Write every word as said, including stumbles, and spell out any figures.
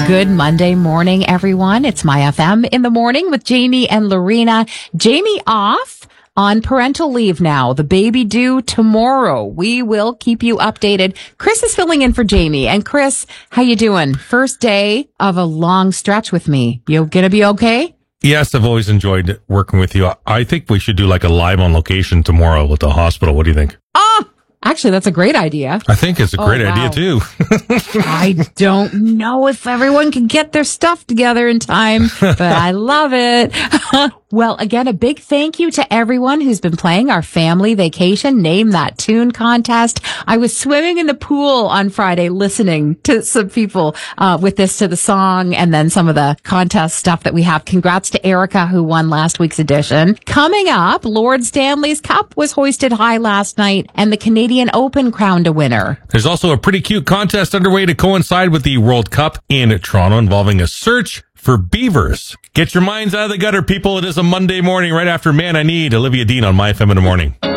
Good Monday morning, everyone. It's My F M in the morning with Jamie and Lorena. Jamie off on parental leave now. The baby due tomorrow. We will keep you updated. Chris is filling in for Jamie. And Chris, how you doing? First day of a long stretch with me. You gonna be okay? Yes, I've always enjoyed working with you. I think we should do like a live on location tomorrow with the hospital. What do you think? Oh, actually, that's a great idea. I think it's a great oh, wow. idea too. I don't know if everyone can get their stuff together in time, but I love it. Well, again, a big thank you to everyone who's been playing our family vacation Name That Tune contest. I was swimming in the pool on Friday listening to some people uh with this to the song and then some of the contest stuff that we have. Congrats to Erica who won last week's edition. Coming up, Lord Stanley's Cup was hoisted high last night and the Canadian Open crowned a winner. There's also a pretty cute contest underway to coincide with the World Cup in Toronto involving a search for beavers. Get your minds out of the gutter, people. It is a Monday morning right after Man I Need. Olivia Dean on My F M in the morning.